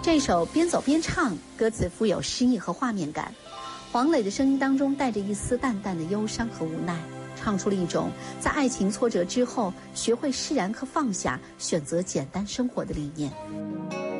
这首边走边唱，歌词富有诗意和画面感。黄磊的声音当中带着一丝淡淡的忧伤和无奈，唱出了一种在爱情挫折之后学会释然和放下，选择简单生活的理念。